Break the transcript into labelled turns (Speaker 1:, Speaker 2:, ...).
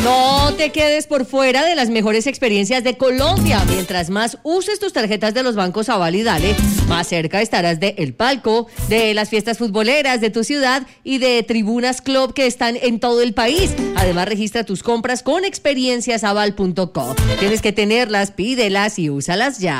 Speaker 1: No te quedes por fuera de las mejores experiencias de Colombia. Mientras más uses tus tarjetas de los bancos Aval y Dale, más cerca estarás de El Palco, de las fiestas futboleras de tu ciudad y de Tribunas Club que están en todo el país. Además, registra tus compras con experienciasaval.co. Tienes que tenerlas, pídelas y úsalas ya.